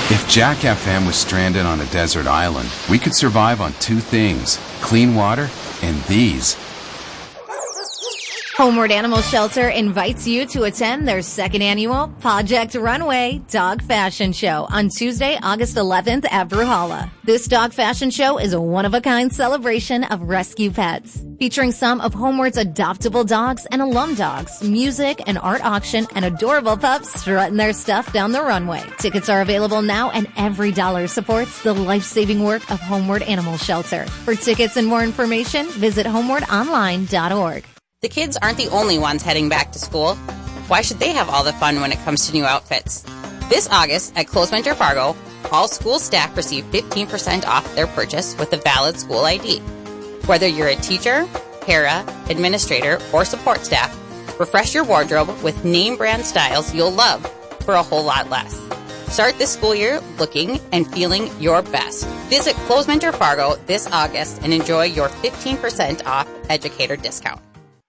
If Jack FM was stranded on a desert island, we could survive on two things: clean water and these. Homeward Animal Shelter invites you to attend their second annual Project Runway Dog Fashion Show on Tuesday, August 11th at Bruhala. This dog fashion show is a one-of-a-kind celebration of rescue pets, featuring some of Homeward's adoptable dogs and alum dogs, music, an art auction, and adorable pups strutting their stuff down the runway. Tickets are available now, and every dollar supports the life-saving work of Homeward Animal Shelter. For tickets and more information, visit homewardonline.org. The kids aren't the only ones heading back to school. Why should they have all the fun when it comes to new outfits? This August at Clothes Mentor Fargo, all school staff receive 15% off their purchase with a valid school ID. Whether you're a teacher, para, administrator, or support staff, refresh your wardrobe with name brand styles you'll love for a whole lot less. Start this school year looking and feeling your best. Visit Clothes Mentor Fargo this August and enjoy your 15% off educator discount.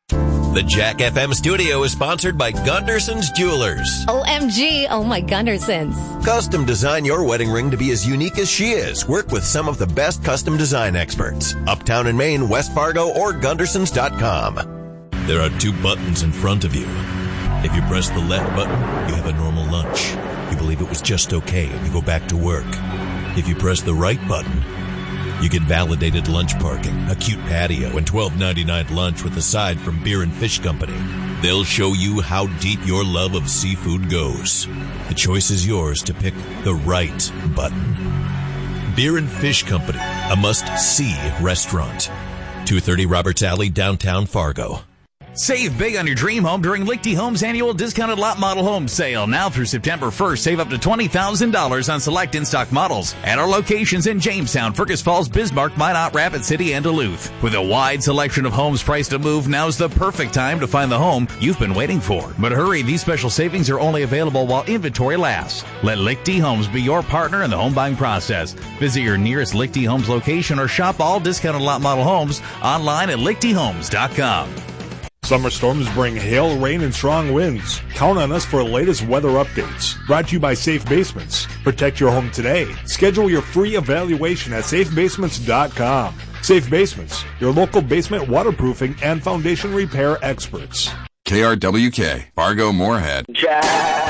The Jack FM studio is sponsored by Gunderson's Jewelers. OMG, oh my Gundersons. Custom design your wedding ring to be as unique as she is. Work with some of the best custom design experts. Uptown in Maine, West Fargo, or Gundersons.com. There are two buttons in front of you. If you press the left button, you have a normal lunch. You believe it was just okay and you go back to work. If you press the right button, you get validated lunch parking, a cute patio, and $12.99 lunch with a side from Beer and Fish Company. They'll show you how deep your love of seafood goes. The choice is yours to pick the right button. Beer and Fish Company, a must-see restaurant. 230 Roberts Alley, downtown Fargo. Save big on your dream home during Lichty Homes annual discounted lot model home sale. Now through September 1st, save up to $20,000 on select in-stock models at our locations in Jamestown, Fergus Falls, Bismarck, Minot, Rapid City, and Duluth. With a wide selection of homes priced to move, now's the perfect time to find the home you've been waiting for. But hurry, these special savings are only available while inventory lasts. Let Lichty Homes be your partner in the home buying process. Visit your nearest Lichty Homes location or shop all discounted lot model homes online at lichtyhomes.com. Summer storms bring hail, rain, and strong winds. Count on us for the latest weather updates. Brought to you by Safe Basements. Protect your home today. Schedule your free evaluation at safebasements.com. Safe Basements, your local basement waterproofing and foundation repair experts. KRWK, Fargo Moorhead. Jack.